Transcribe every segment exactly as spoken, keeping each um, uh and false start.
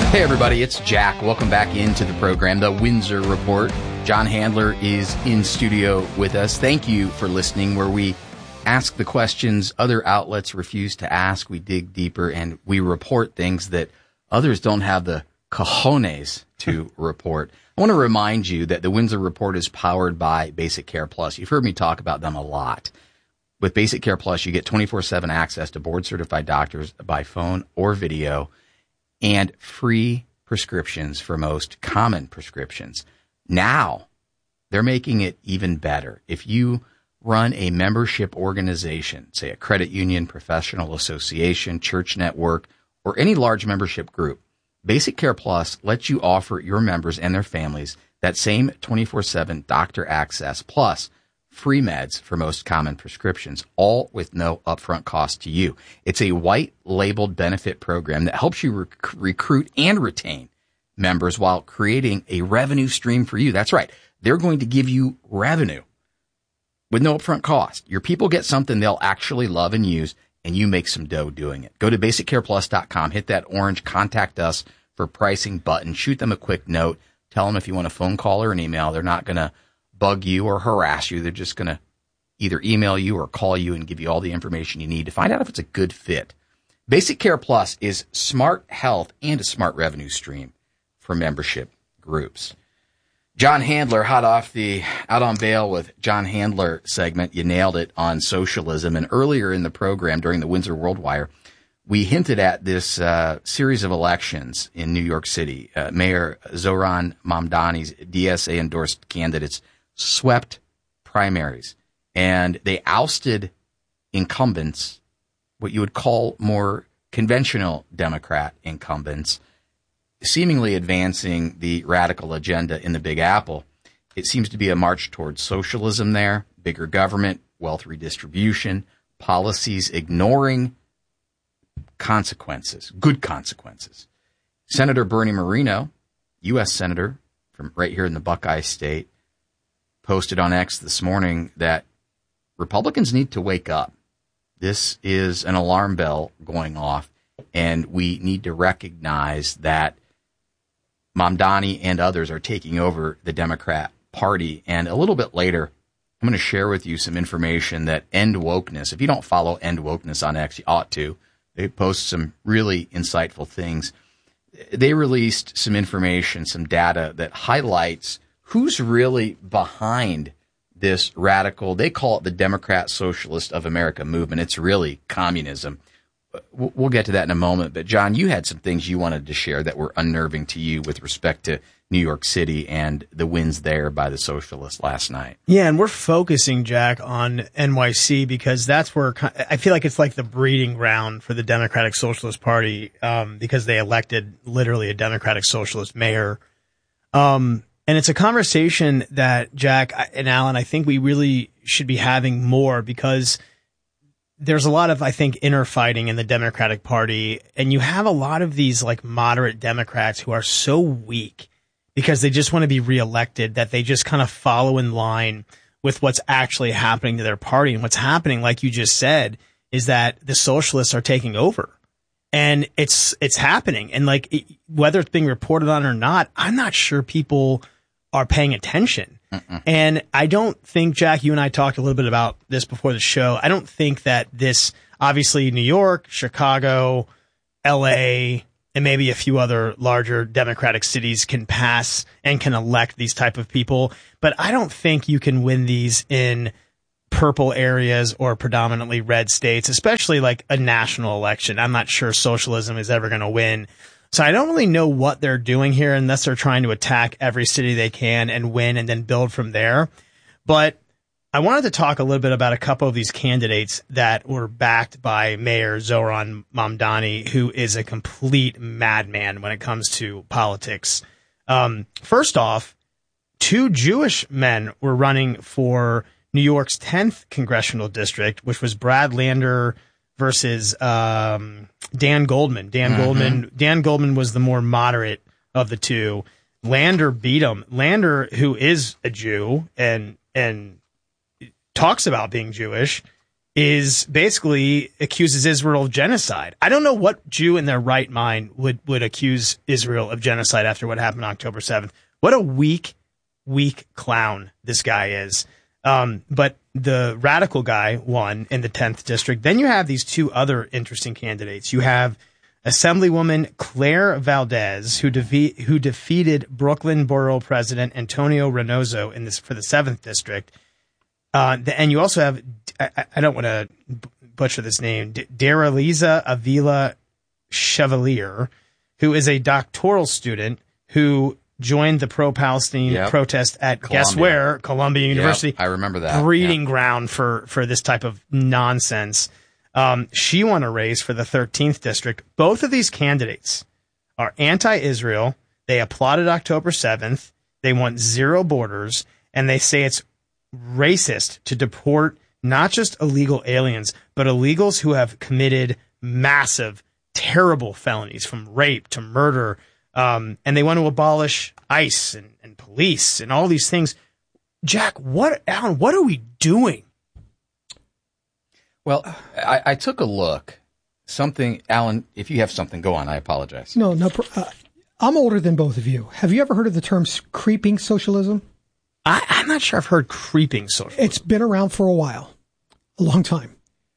Hey everybody, it's Jack. Welcome back into the program, The Windsor Report. John Handler is in studio with us. Thank you for listening, where we ask the questions other outlets refuse to ask. We dig deeper and we report things that others don't have the cojones to report. I want to remind you that The Windsor Report is powered by Basic Care Plus. You've heard me talk about them a lot. With Basic Care Plus, you get twenty-four seven access to board-certified doctors by phone or video, and free prescriptions for most common prescriptions. Now, they're making it even better. If you run a membership organization, say a credit union, professional association, church network, or any large membership group, Basic Care Plus lets you offer your members and their families that same twenty-four seven doctor access plus free meds for most common prescriptions, all with no upfront cost to you. It's a white-labeled benefit program that helps you rec- recruit and retain members while creating a revenue stream for you. That's right. They're going to give you revenue with no upfront cost. Your people get something they'll actually love and use, and you make some dough doing it. Go to basic care plus dot com, hit that orange Contact Us for pricing button, shoot them a quick note, tell them if you want a phone call or an email. They're not going to bug you or harass you. They're just going to either email you or call you and give you all the information you need to find out if it's a good fit. Basic Care Plus is smart health and a smart revenue stream for membership groups. John Handler, hot off the Out on Bail with John Handler segment. You nailed it on socialism. And earlier in the program during the Windsor World Wire, we hinted at this uh, series of elections in New York City. Uh, Mayor Zohran Mamdani's D S A-endorsed candidates swept primaries, and they ousted incumbents, what you would call more conventional Democrat incumbents, seemingly advancing the radical agenda in the Big Apple. It seems to be a march towards socialism there, bigger government, wealth redistribution, policies ignoring consequences, good consequences. Senator Bernie Moreno, U S Senator from right here in the Buckeye State, posted on X this morning that Republicans need to wake up. This is an alarm bell going off, and we need to recognize that Mamdani and others are taking over the Democrat Party. And a little bit later, I'm going to share with you some information that End Wokeness, if you don't follow End Wokeness on X, you ought to. They post some really insightful things. They released some information, some data that highlights who's really behind this radical, they call it the Democrat Socialist of America movement. It's really communism. We'll get to that in a moment. But, John, you had some things you wanted to share that were unnerving to you with respect to New York City and the wins there by the socialists last night. Yeah, and we're focusing, Jack, on N Y C because that's where I feel like it's like the breeding ground for the Democratic Socialist Party um, because they elected literally a Democratic Socialist mayor. Um And it's a conversation that, Jack and Alan, I think we really should be having more because there's a lot of, I think, inner fighting in the Democratic Party. And you have a lot of these like moderate Democrats who are so weak because they just want to be reelected that they just kind of follow in line with what's actually happening to their party. And what's happening, like you just said, is that the socialists are taking over. And it's it's happening. And like whether it's being reported on or not, I'm not sure people are paying attention. Mm-mm. And I don't think, Jack, you and I talked a little bit about this before the show. I don't think that this, obviously New York, Chicago, L A, and maybe a few other larger Democratic cities can pass and can elect these type of people. But I don't think you can win these in purple areas or predominantly red states, especially like a national election. I'm not sure socialism is ever going to win. So I don't really know what they're doing here unless they're trying to attack every city they can and win and then build from there. But I wanted to talk a little bit about a couple of these candidates that were backed by Mayor Zohran Mamdani, who is a complete madman when it comes to politics. Um, first off, two Jewish men were running for New York's tenth congressional district, which was Brad Lander versus um, Dan Goldman. Dan mm-hmm. Goldman. Dan Goldman was the more moderate of the two. Lander beat him. Lander, who is a Jew and and talks about being Jewish, is basically accuses Israel of genocide. I don't know what Jew in their right mind would, would accuse Israel of genocide after what happened on October seventh. What a weak, weak clown this guy is. Um, but the radical guy won in the tenth district. Then you have these two other interesting candidates. You have Assemblywoman Claire Valdez, who, defe- who defeated Brooklyn Borough President Antonio Reynoso in this for the seventh district. Uh, the, and you also have, I, I don't want to butcher this name, D- Daraliza Avila Chevalier, who is a doctoral student who joined the pro-Palestine yep. protest at, Columbia. Guess where? Columbia University. Yep, I remember that. Breeding yep. ground for, for this type of nonsense. Um, she won a race for the thirteenth district. Both of these candidates are anti-Israel. They applauded October seventh. They want zero borders. And they say it's racist to deport not just illegal aliens, but illegals who have committed massive, terrible felonies from rape to murder. Um, and they want to abolish ICE and, and police and all these things. Jack, what, Alan, what are we doing? Well, I, I took a look. Something, Alan, if you have something, go on. I apologize. No, no. Uh, I'm older than both of you. Have you ever heard of the term creeping socialism? I, I'm not sure I've heard creeping socialism. It's been around for a while, a long time.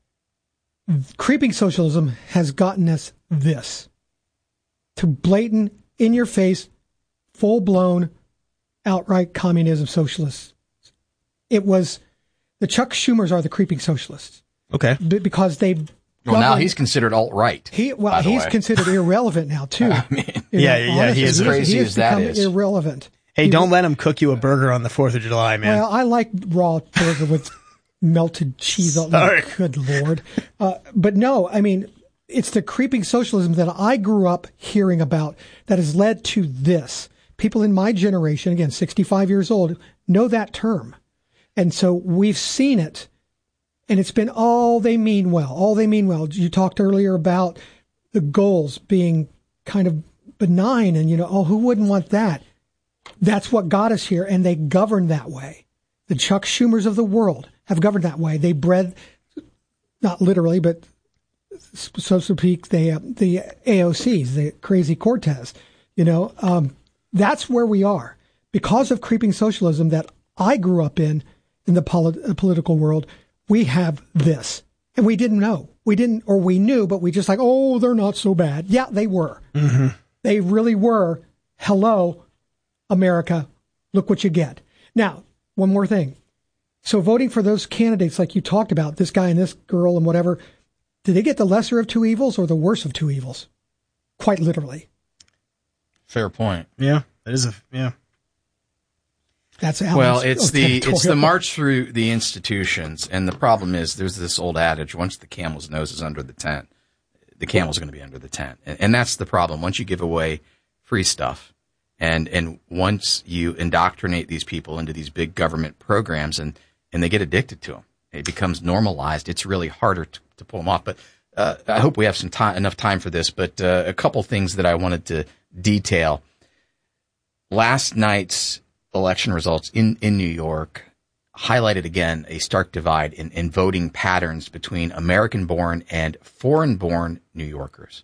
Creeping socialism has gotten us this. To blatant, in-your-face, full-blown, outright communism socialists. It was, the Chuck Schumers are the creeping socialists. Okay. B- because they... Well, now he's considered alt-right. He, well, he's considered irrelevant now, too. I mean, yeah, know, yeah, he is. As crazy as that is. Irrelevant. Hey, don't let him cook you a burger on the fourth of July, man. Well, I like raw burger with melted cheese on it. Good Lord. Uh, but no, I mean, it's the creeping socialism that I grew up hearing about that has led to this. People in my generation, again, sixty-five years old, know that term. And so we've seen it, and it's been all they mean well, all they mean well. You talked earlier about the goals being kind of benign and, you know, oh, who wouldn't want that? That's what got us here, and they govern that way. The Chuck Schumers of the world have governed that way. They bred, not literally, but so to speak, they, uh, the A O Cs, the crazy Cortez. You know, um, that's where we are. Because of creeping socialism that I grew up in, in the polit- political world, we have this. And we didn't know. We didn't, or we knew, but we just like, oh, they're not so bad. Yeah, they were. Mm-hmm. They really were. Hello, America, look what you get. Now, one more thing. So voting for those candidates like you talked about, this guy and this girl and whatever, did they get the lesser of two evils or the worse of two evils? Quite literally. Fair point. Yeah, that is a, yeah. That's Alan's well, it's the territorial. it's the march through the institutions, and the problem is there's this old adage: once the camel's nose is under the tent, the camel's going to be under the tent, and, and that's the problem. Once you give away free stuff, and and once you indoctrinate these people into these big government programs, and and they get addicted to them, it becomes normalized. It's really harder to, to pull them off. But uh, I hope we have some time, enough time for this. But uh, a couple things that I wanted to detail. Last night's election results in, in New York highlighted again a stark divide in, in voting patterns between American-born and foreign-born New Yorkers.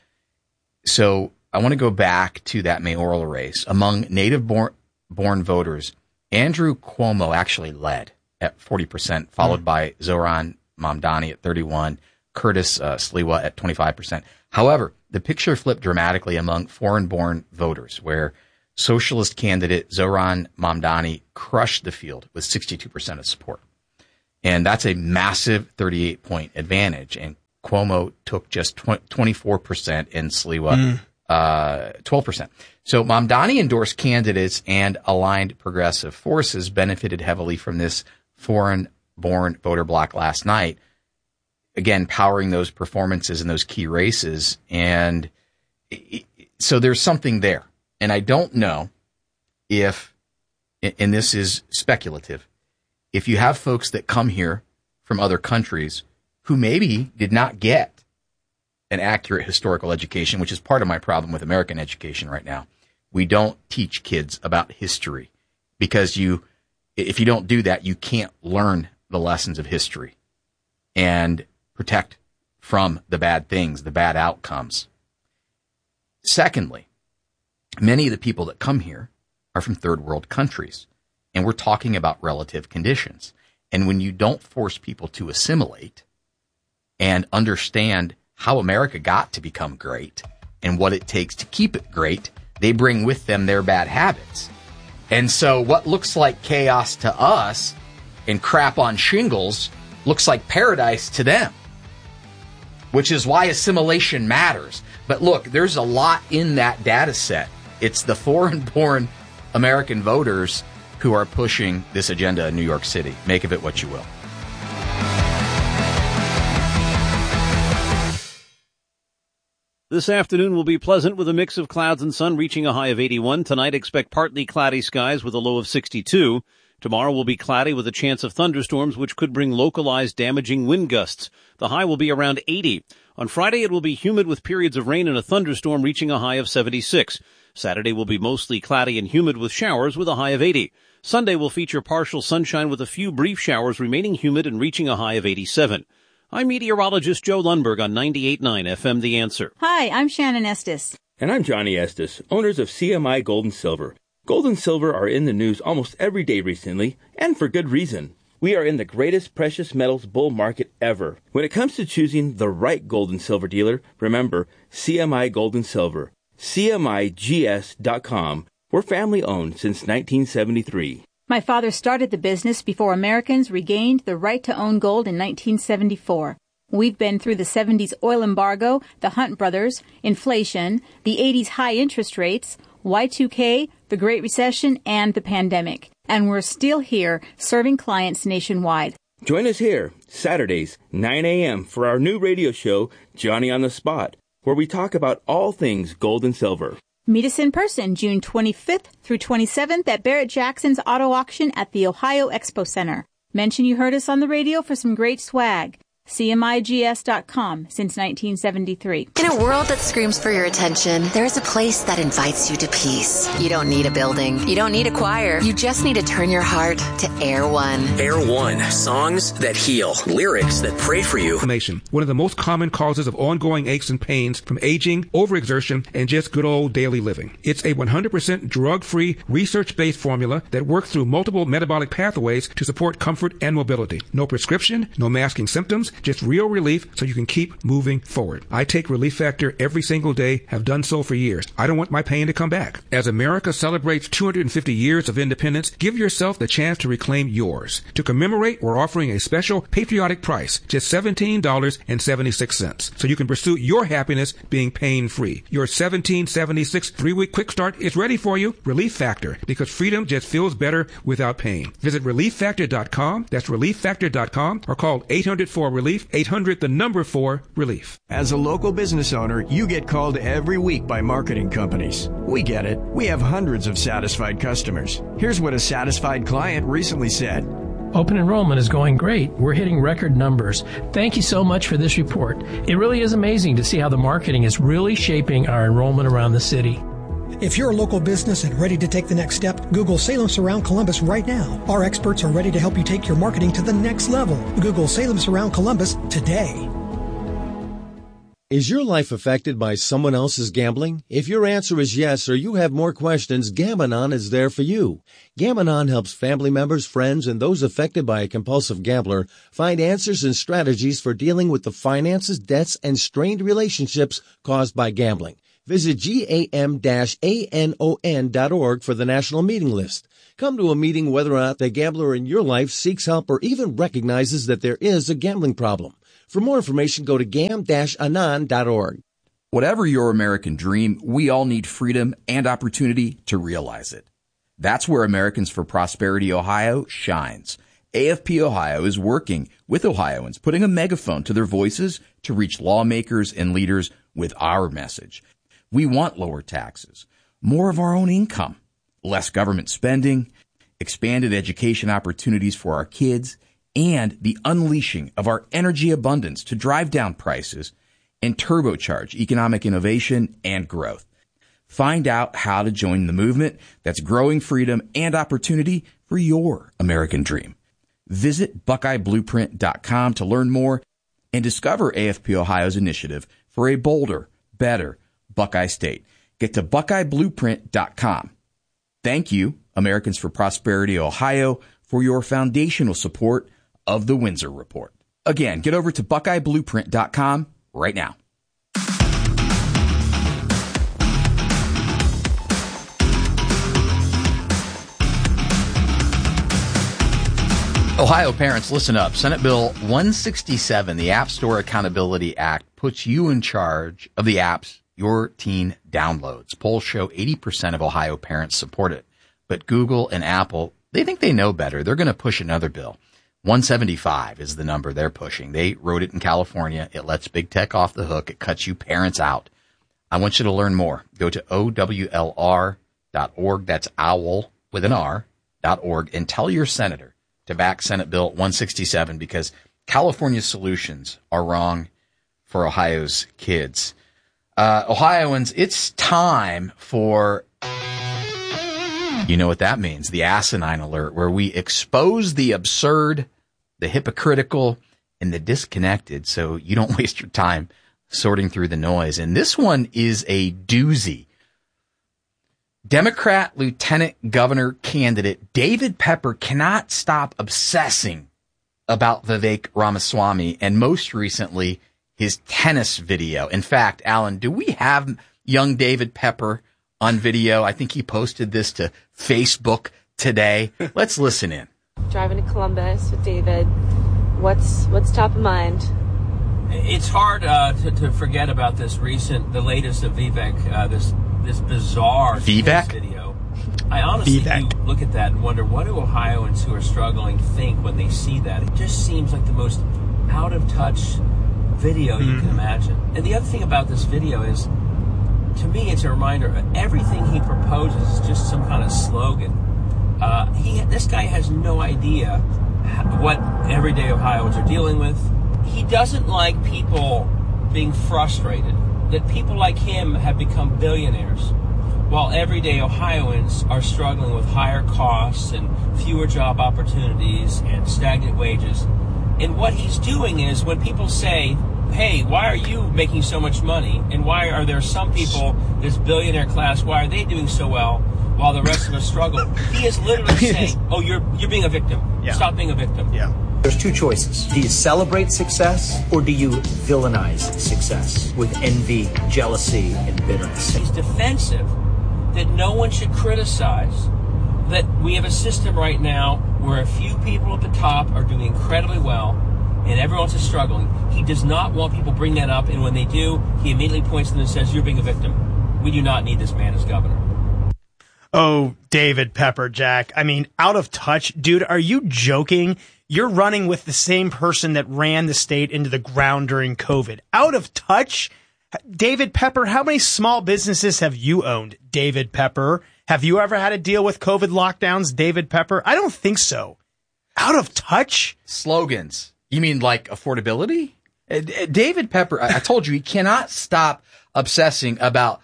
So I want to go back to that mayoral race. Among native-born born voters, Andrew Cuomo actually led at forty percent, followed mm-hmm. by Zohran Mamdani at thirty-one, Curtis uh, Sliwa at twenty-five percent. However, the picture flipped dramatically among foreign-born voters, where socialist candidate Zohran Mamdani crushed the field with sixty-two percent of support. And that's a massive thirty-eight point advantage. And Cuomo took just twenty-four percent and Sliwa mm. uh, twelve percent. So Mamdani endorsed candidates and aligned progressive forces benefited heavily from this foreign-born voter bloc last night, again, powering those performances in those key races. And it, so there's something there. And I don't know if, and this is speculative, if you have folks that come here from other countries who maybe did not get an accurate historical education, which is part of my problem with American education right now. We don't teach kids about history because you, if you don't do that, you can't learn the lessons of history. and protect from the bad things, the bad outcomes. Secondly, many of the people that come here are from third world countries, and we're talking about relative conditions. And when you don't force people to assimilate and understand how America got to become great and what it takes to keep it great, they bring with them their bad habits. And so what looks like chaos to us and crap on shingles looks like paradise to them, which is why assimilation matters. But look, there's a lot in that data set. It's the foreign-born American voters who are pushing this agenda in New York City. Make of it what you will. This afternoon will be pleasant with a mix of clouds and sun, reaching a high of eighty-one. Tonight, expect partly cloudy skies with a low of sixty-two. Tomorrow will be cloudy with a chance of thunderstorms, which could bring localized damaging wind gusts. The high will be around eighty. On Friday, it will be humid with periods of rain and a thunderstorm, reaching a high of seventy-six. Saturday will be mostly cloudy and humid with showers with a high of eighty. Sunday will feature partial sunshine with a few brief showers, remaining humid and reaching a high of eighty-seven. I'm meteorologist Joe Lundberg on ninety-eight point nine F M The Answer. Hi, I'm Shannon Estes. And I'm Johnny Estes, owners of C M I Gold and Silver. Gold and silver are in the news almost every day recently, and for good reason. We are in the greatest precious metals bull market ever. When it comes to choosing the right gold and silver dealer, remember C M I Gold and Silver. C M I G S dot com. We're family owned since nineteen seventy-three. My father started the business before Americans regained the right to own gold in nineteen seventy-four. We've been through the seventies oil embargo, the Hunt brothers, inflation, the eighties high interest rates, Y two K, the Great Recession, and the pandemic. And we're still here serving clients nationwide. Join us here, Saturdays, nine a.m. for our new radio show, Johnny on the Spot, where we talk about all things gold and silver. Meet us in person June twenty-fifth through twenty-seventh at Barrett-Jackson's Auto Auction at the Ohio Expo Center. Mention you heard us on the radio for some great swag. C M I G S dot com since nineteen seventy-three. In a world that screams for your attention, there is a place that invites you to peace. You don't need a building. You don't need a choir. You just need to turn your heart to Air One. Air One. Songs that heal. Lyrics that pray for you. One of the most common causes of ongoing aches and pains from aging, overexertion, and just good old daily living. It's a one hundred percent drug-free, research-based formula that works through multiple metabolic pathways to support comfort and mobility. No prescription, no masking symptoms, just real relief so you can keep moving forward. I take Relief Factor every single day, have done so for years. I don't want my pain to come back. As America celebrates two hundred fifty years of independence, give yourself the chance to reclaim yours. To commemorate, we're offering a special patriotic price, just seventeen dollars and seventy-six cents, so you can pursue your happiness being pain-free. Your seventeen dollars and seventy-six cents three-week quick start is ready for you. Relief Factor, because freedom just feels better without pain. Visit relief factor dot com. That's relief factor dot com, or call eight hundred four relief. eight hundred, the number four, relief. As a local business owner, you get called every week by marketing companies. We get it. We have hundreds of satisfied customers. Here's what a satisfied client recently said. Open enrollment is going great. We're hitting record numbers. Thank you so much for this report. It really is amazing to see how the marketing is really shaping our enrollment around the city. If you're a local business and ready to take the next step, Google Salem Surround Columbus right now. Our experts are ready to help you take your marketing to the next level. Google Salem Surround Columbus today. Is your life affected by someone else's gambling? If your answer is yes or you have more questions, Gam-Anon is there for you. Gam-Anon helps family members, friends, and those affected by a compulsive gambler find answers and strategies for dealing with the finances, debts, and strained relationships caused by gambling. Visit gam dash anon dot org for the national meeting list. Come to a meeting whether or not the gambler in your life seeks help or even recognizes that there is a gambling problem. For more information, go to gam dash anon dot org. Whatever your American dream, we all need freedom and opportunity to realize it. That's where Americans for Prosperity Ohio shines. A F P Ohio is working with Ohioans, putting a megaphone to their voices to reach lawmakers and leaders with our message. We want lower taxes, more of our own income, less government spending, expanded education opportunities for our kids, and the unleashing of our energy abundance to drive down prices and turbocharge economic innovation and growth. Find out how to join the movement that's growing freedom and opportunity for your American dream. Visit Buckeye Blueprint dot com to learn more and discover A F P Ohio's initiative for a bolder, better Buckeye State. Get to Buckeye Blueprint dot com. Thank you, Americans for Prosperity Ohio, for your foundational support of the Windsor Report. Again, get over to Buckeye Blueprint dot com right now. Ohio parents, listen up. Senate Bill one sixty-seven, the App Store Accountability Act, puts you in charge of the apps your teen downloads. Polls show eighty percent of Ohio parents support it. But Google and Apple, they think they know better. They're going to push another bill. one seventy-five is the number they're pushing. They wrote it in California. It lets big tech off the hook. It cuts you parents out. I want you to learn more. Go to O W L R dot org. That's owl with an R dot org, and tell your senator to back Senate Bill one sixty-seven, because California's solutions are wrong for Ohio's kids. Uh, Ohioans, it's time for, you know what that means, the asinine alert, where we expose the absurd, the hypocritical, and the disconnected so you don't waste your time sorting through the noise. And this one is a doozy. Democrat Lieutenant Governor candidate David Pepper cannot stop obsessing about Vivek Ramaswamy and most recently his tennis video. In fact, Alan, do we have young David Pepper on video? I think he posted this to Facebook today. Let's listen in. Driving to Columbus with David. What's what's top of mind? It's hard uh, to, to forget about this recent, the latest of Vivek, uh, this this bizarre Vivek video. I honestly Vivek. do look at that and wonder, what do Ohioans who are struggling think when they see that? It just seems like the most out of touch video you mm. can imagine. And the other thing about this video is, to me, it's a reminder of everything he proposes is just some kind of slogan. Uh, he, this guy has no idea what everyday Ohioans are dealing with. He doesn't like people being frustrated, that people like him have become billionaires, while everyday Ohioans are struggling with higher costs and fewer job opportunities and stagnant wages. And what he's doing is, when people say, hey, why are you making so much money? And why are there some people, this billionaire class, why are they doing so well while the rest of us struggle? He is literally saying, oh, you're you're being a victim. Yeah. Stop being a victim. Yeah. There's two choices. Do you celebrate success, or do you villainize success with envy, jealousy, and bitterness? He's defensive that no one should criticize, that we have a system right now where a few people at the top are doing incredibly well and everyone else is struggling. He does not want people to bring that up, and when they do, he immediately points to them and says, you're being a victim. We do not need this man as governor. Oh, David Pepper, Jack. I mean, out of touch. Dude, are you joking? You're running with the same person that ran the state into the ground during COVID. Out of touch? David Pepper, how many small businesses have you owned, David Pepper? Have you ever had to deal with COVID lockdowns, David Pepper? I don't think so. Out of touch? Slogans. You mean like affordability? Uh, David Pepper, I, I told you, he cannot stop obsessing about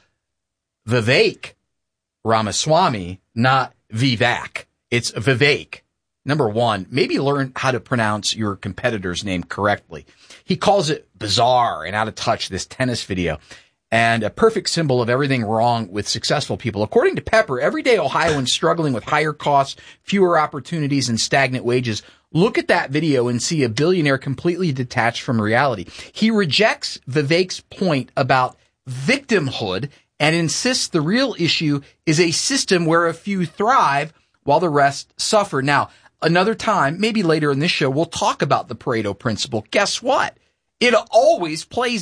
Vivek Ramaswamy, not Vivek. It's Vivek. Number one, maybe learn how to pronounce your competitor's name correctly. He calls it bizarre and out of touch, this tennis video, and a perfect symbol of everything wrong with successful people. According to Pepper, everyday Ohioans struggling with higher costs, fewer opportunities, and stagnant wages look at that video and see a billionaire completely detached from reality. He rejects Vivek's point about victimhood and insists the real issue is a system where a few thrive while the rest suffer. Now, another time, maybe later in this show, we'll talk about the Pareto principle. Guess what? It always plays